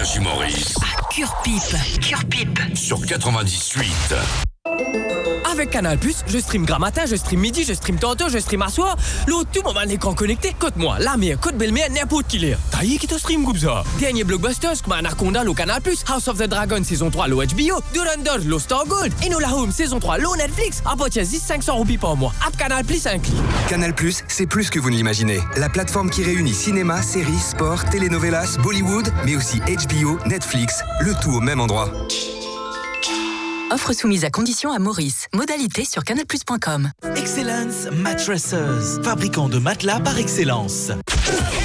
Énergie Maurice. À Cure-Pipe. Sur 98.8. Avec Canal+, je stream Grammatin, je stream midi, je stream tantôt, je stream à soir. L'autre, tout mon écran connecté. Écoute-moi, la meilleure, côte belle-mère, n'importe qui l'est. T'as qui te stream comme ça? Dernier blockbusters comme Anaconda, le Canal+, House of the Dragon, saison 3, le HBO, Durandor, le Star Gold, Enola Holmes, saison 3, le Netflix. À partir de 500 roupies par mois. App Canal+, un clic. Canal+, c'est plus que vous ne l'imaginez. La plateforme qui réunit cinéma, séries, sport, telenovelas, Bollywood, mais aussi HBO, Netflix, le tout au même endroit. Offre soumise à condition à Maurice. Modalité sur canalplus.com. Excellence Mattresses, fabricant de matelas par excellence.